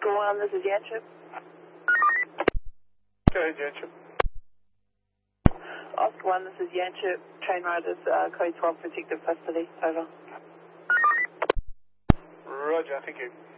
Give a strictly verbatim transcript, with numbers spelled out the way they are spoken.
Oscar one, this is Yanchip. Go ahead, Yanchip. Oscar one, this is Yanchip. Train riders, uh, code twelve, protective custody. Over. Roger, thank you.